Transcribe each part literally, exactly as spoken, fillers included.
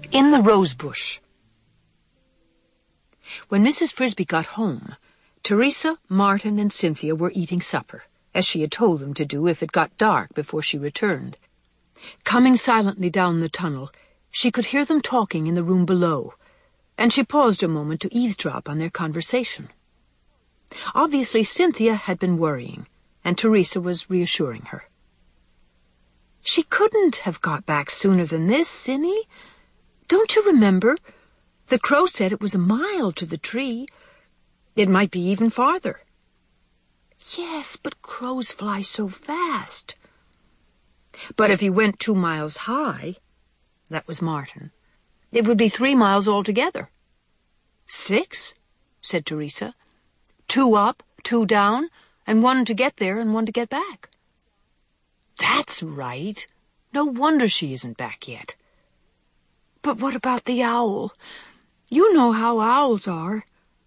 In the rose bush. When Missus Frisbee got home, Teresa, Martin, and Cynthia were eating supper, as she had told them to do if it got dark before she returned. Coming silently down the tunnel, she could hear them talking in the room below, and she paused a moment to eavesdrop on their conversation. Obviously, Cynthia had been worrying, and Teresa was reassuring her. "She couldn't have got back sooner than this, Cindy. Don't you remember? The crow said it was a mile to the tree. It might be even farther." "Yes, but crows fly so fast." "But if he went two miles high," that was Martin, "it would be three miles altogether." "Six," said Teresa. "Two up, two down, and one to get there and one to get back." "That's right. No wonder she isn't back yet." "But what about the owl? You know how owls are."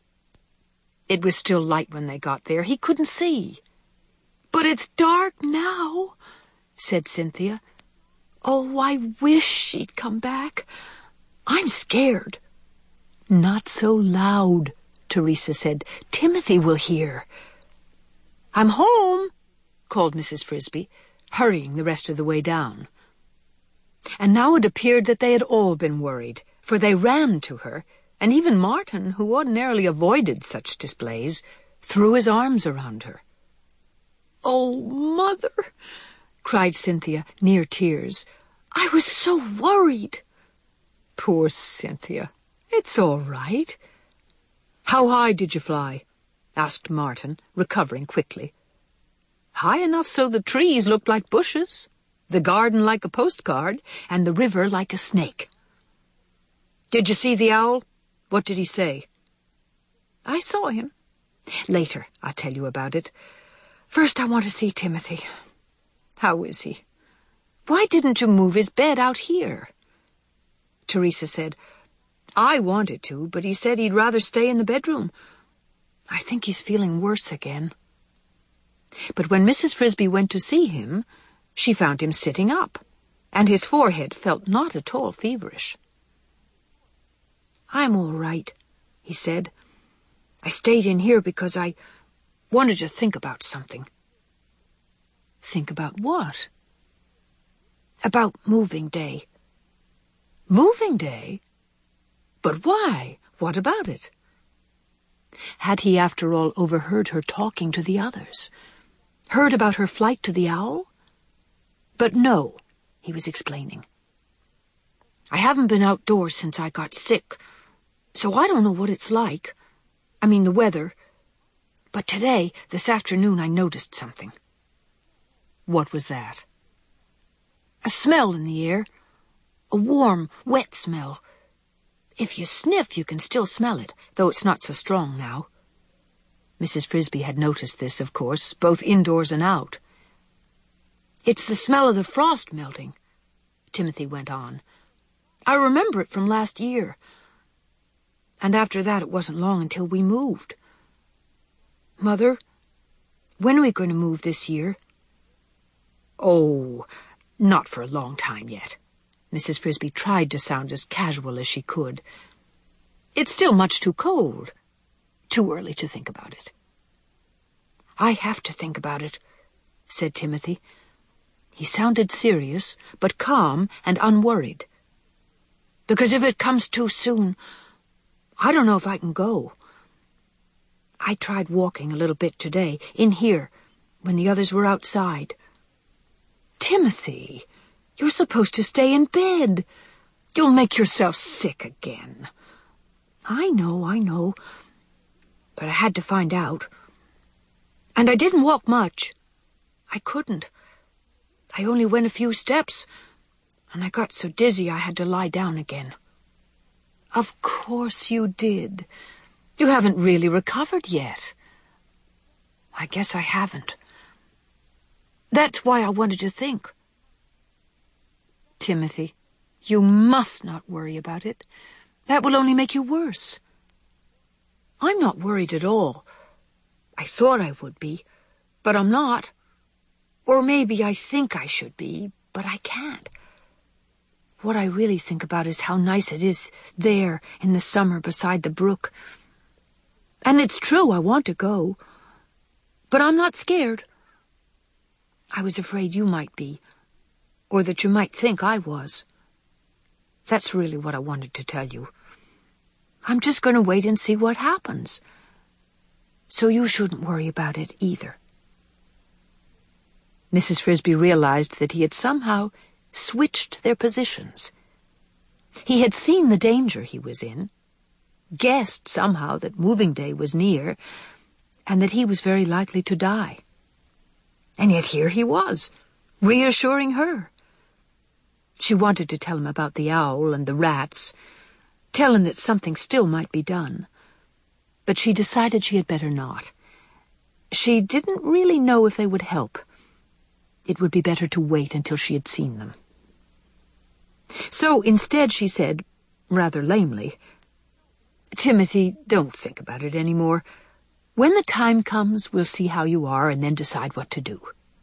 It was still light when they got there. He couldn't see. "But it's dark now," said Cynthia. "Oh, I wish she'd come back. I'm scared." "Not so loud," Teresa said. "Timothy will hear." "I'm home," called Missus Frisbee, hurrying the rest of the way down. And now it appeared that they had all been worried, for they ran to her, and even Martin, who ordinarily avoided such displays, threw his arms around her. "Oh, Mother," cried Cynthia, near tears. "I was so worried." "Poor Cynthia. It's all right." "How high did you fly?" asked Martin, recovering quickly. "High enough so the trees looked like bushes, the garden like a postcard, and the river like a snake." "Did you see the owl? What did he say?" "I saw him. Later, I'll tell you about it. First, I want to see Timothy." "How is he?" "Why didn't you move his bed out here?" Teresa said, "I wanted to, but he said he'd rather stay in the bedroom. I think he's feeling worse again." But when Missus Frisbee went to see him, she found him sitting up, and his forehead felt not at all feverish. "I'm all right," he said. "I stayed in here because I wanted to think about something." "Think about what?" "About moving day." "Moving day? But why? What about it?" Had he, after all, overheard her talking to the others? Heard about her flight to the owl? But no, he was explaining. "I haven't been outdoors since I got sick, so I don't know what it's like. I mean, the weather. But today, this afternoon, I noticed something." "What was that?" "A smell in the air. A warm, wet smell. If you sniff, you can still smell it, though it's not so strong now." Missus Frisbee had noticed this, of course, both indoors and out. "It's the smell of the frost melting," Timothy went on. "I remember it from last year. And after that, it wasn't long until we moved. Mother, when are we going to move this year?" "Oh, not for a long time yet." Missus Frisbee tried to sound as casual as she could. "It's still much too cold. Too early to think about it." "I have to think about it," said Timothy. He sounded serious, but calm and unworried. "Because if it comes too soon, I don't know if I can go. I tried walking a little bit today, in here, when the others were outside." "Timothy, you're supposed to stay in bed. You'll make yourself sick again." "I know, I know. But I had to find out. And I didn't walk much. I couldn't. I only went a few steps, and I got so dizzy I had to lie down again." "Of course you did. You haven't really recovered yet." "I guess I haven't. That's why I wanted to think." "Timothy, you must not worry about it. That will only make you worse." "I'm not worried at all. I thought I would be, but I'm not. Or maybe I think I should be, but I can't. What I really think about is how nice it is there in the summer beside the brook. And it's true, I want to go. But I'm not scared. I was afraid you might be, or that you might think I was. That's really what I wanted to tell you. I'm just going to wait and see what happens. So you shouldn't worry about it either. Missus Frisbee realized that he had somehow switched their positions. He had seen the danger he was in, guessed somehow that moving day was near, and that he was very likely to die. And yet here he was, reassuring her. She wanted to tell him about the owl and the rats, tell him that something still might be done. But she decided she had better not. She didn't really know if they would help. It would be better to wait until she had seen them. So instead she said, rather lamely, "Timothy, don't think about it any more. When the time comes, we'll see how you are and then decide what to do."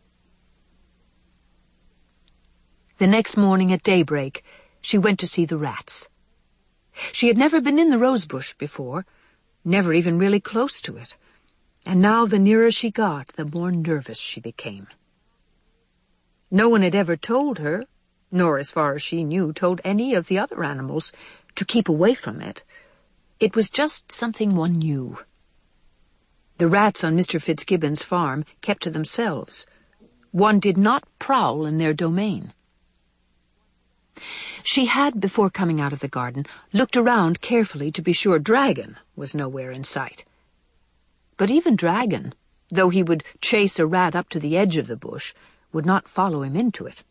The next morning at daybreak, she went to see the rats. She had never been in the rosebush before, never even really close to it, and now the nearer she got, the more nervous she became. No one had ever told her, nor as far as she knew told any of the other animals, to keep away from it. It was just something one knew. The rats on Mister Fitzgibbon's farm kept to themselves. One did not prowl in their domain. She had, before coming out of the garden, looked around carefully to be sure Dragon was nowhere in sight. But even Dragon, though he would chase a rat up to the edge of the bush, would not follow him into it.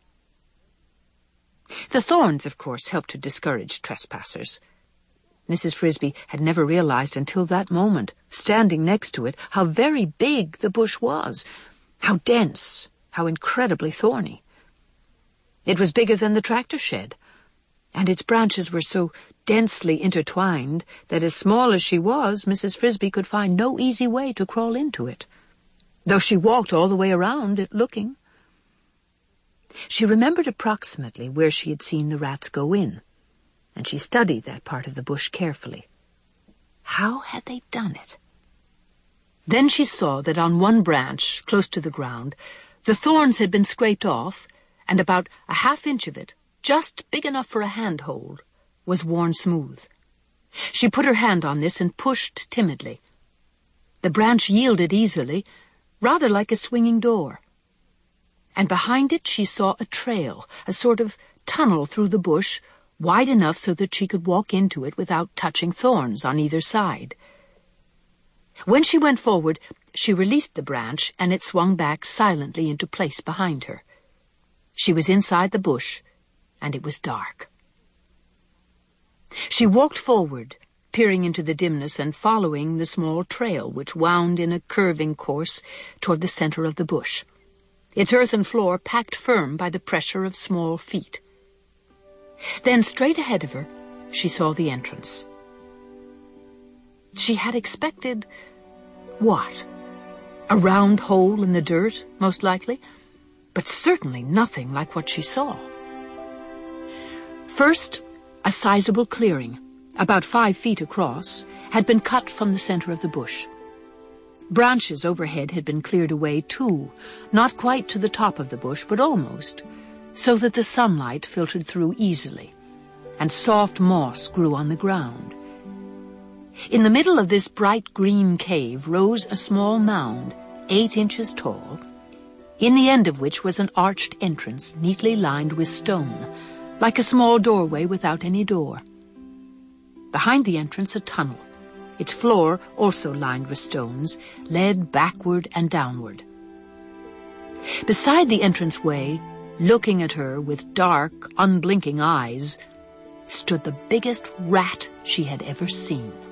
The thorns, of course, helped to discourage trespassers. Missus Frisbee had never realized until that moment, standing next to it, how very big the bush was, how dense, how incredibly thorny. It was bigger than the tractor shed, and its branches were so densely intertwined that, as small as she was, Missus Frisbee could find no easy way to crawl into it, though she walked all the way around it looking. She remembered approximately where she had seen the rats go in, and she studied that part of the bush carefully. How had they done it? Then she saw that on one branch, close to the ground, the thorns had been scraped off, and about a half inch of it, just big enough for a handhold, was worn smooth. She put her hand on this and pushed timidly. The branch yielded easily, rather like a swinging door. And behind it she saw a trail, a sort of tunnel through the bush, wide enough so that she could walk into it without touching thorns on either side. When she went forward, she released the branch, and it swung back silently into place behind her. She was inside the bush, and it was dark. She walked forward, peering into the dimness and following the small trail which wound in a curving course toward the center of the bush, its earthen floor packed firm by the pressure of small feet. Then, straight ahead of her, she saw the entrance. She had expected what? A round hole in the dirt, most likely, but certainly nothing like what she saw. First, a sizable clearing, about five feet across, had been cut from the center of the bush. Branches overhead had been cleared away too, not quite to the top of the bush, but almost, so that the sunlight filtered through easily, and soft moss grew on the ground. In the middle of this bright green cave rose a small mound, eight inches tall, in the end of which was an arched entrance neatly lined with stone, like a small doorway without any door. Behind the entrance a tunnel, its floor, also lined with stones, led backward and downward. Beside the entranceway, looking at her with dark, unblinking eyes, stood the biggest rat she had ever seen.